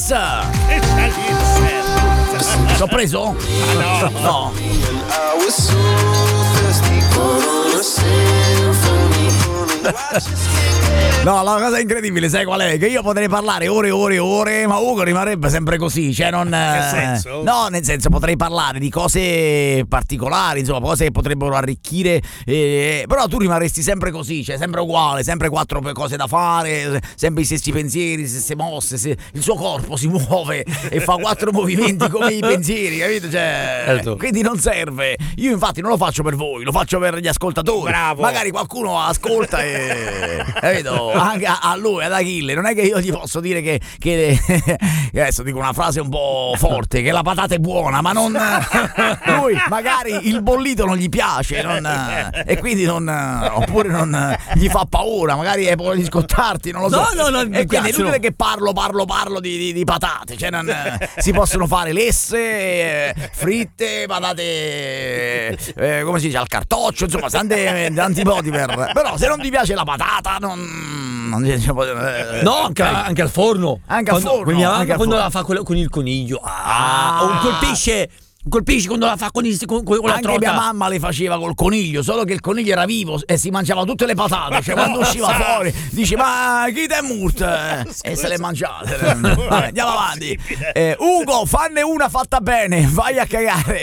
T'ho preso? No. No, la cosa incredibile, sai qual è? Che io potrei parlare ore, ma Ugo rimarrebbe sempre così, cioè non... Che senso? No, nel senso potrei parlare di cose particolari, insomma, cose che potrebbero arricchire, però tu rimarresti sempre così, cioè sempre uguale, sempre quattro cose da fare, sempre i stessi pensieri, le stesse mosse, il suo corpo si muove e fa quattro movimenti come i pensieri, capito? Cioè, quindi non serve. Io infatti non lo faccio per voi, lo faccio per gli ascoltatori. Bravo. Magari qualcuno ascolta e... capito? Anche a lui, ad Achille, non è che io gli posso dire che adesso dico una frase un po' forte, che la patata è buona, ma non lui magari il bollito non gli piace, e quindi oppure non gli fa paura, magari hai paura di scottarti, non lo so. No, e quindi è inutile che parlo di patate, cioè si possono fare lesse, fritte, patate, come si dice, al cartoccio, insomma, tanti modi però se non ti piace la patata No, anche al forno. Anche al forno. Mia mamma anche al quando forno. la fa con il coniglio. O colpisce quando la fa con la Anche trota. mia mamma le faceva col coniglio, solo che il coniglio era vivo e si mangiava tutte le patate, cioè quando usciva fuori dice ma chi te murt? E se le mangiate. Vabbè, andiamo avanti. Ugo, fanne una fatta bene, vai a cagare.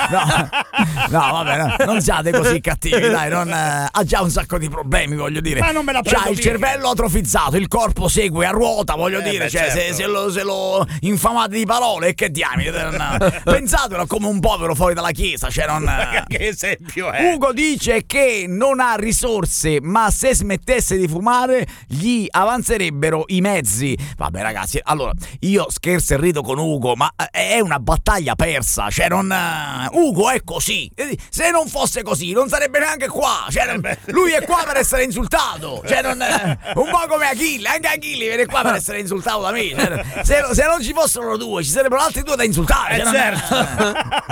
No, vabbè, no, non siate così cattivi, dai, ha già un sacco di problemi, voglio dire. Ma non me la prendo C'ha il via. cervello atrofizzato, il corpo segue a ruota, voglio dire, cioè certo. se lo infamate di parole, e che diamine, pensatelo come un povero fuori dalla chiesa, cioè non... Che esempio è? Ugo dice che non ha risorse, ma se smettesse di fumare gli avanzerebbero i mezzi. Vabbè ragazzi, allora io scherzo e rido con Ugo, ma è una battaglia persa, cioè Ugo è così, se non fosse così non sarebbe neanche qua, cioè lui è qua per essere insultato, cioè un po' come Achille, anche Achille viene qua per essere insultato da me, cioè, se non ci fossero due ci sarebbero altri due da insultare, Certo.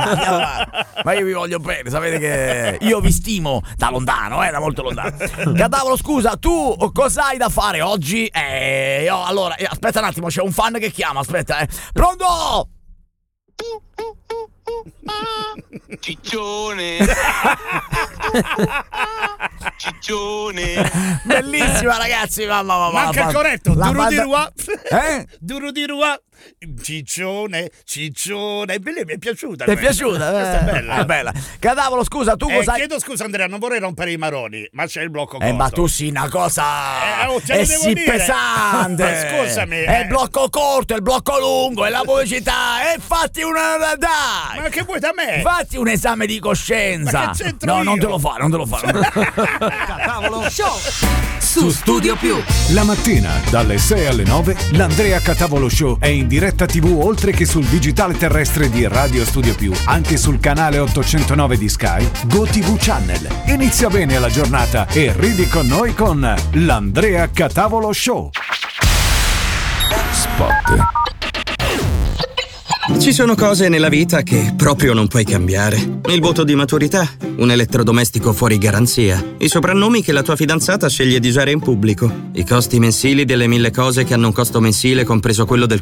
Ma io vi voglio bene, sapete che io vi stimo da lontano, da molto lontano. Catavolo, scusa, tu cosa hai da fare oggi? Allora, aspetta un attimo, c'è un fan che chiama, aspetta, Pronto? Ciccione. Bellissima ragazzi, mamma. Manca il corretto. Duro di Ciccione. Bella, mi è piaciuta. Ti è piaciuta? Questa è bella. È bella. Catavolo, scusa, tu cosa hai... Chiedo scusa Andrea, non vorrei rompere i maroni, ma c'è il blocco corto. ma tu sì, una cosa ce lo è devo sì dire. pesante. Scusami. È il blocco corto, è il blocco lungo, è la pubblicità. E fatti una... Dai! Ma che vuoi da me? Fatti un esame di coscienza. Ma che c'entro io? Non te lo fa. Catavolo Show su Studio Più. La mattina dalle 6 alle 9 l'Andrea Catavolo Show è in diretta TV oltre che sul digitale terrestre di Radio Studio Più, anche sul canale 809 di Sky, GoTV Channel. Inizia bene la giornata e ridi con noi con l'Andrea Catavolo Show. Spot. Ci sono cose nella vita che proprio non puoi cambiare. Il voto di maturità, un elettrodomestico fuori garanzia, i soprannomi che la tua fidanzata sceglie di usare in pubblico, i costi mensili delle 1000 cose che hanno un costo mensile compreso quello del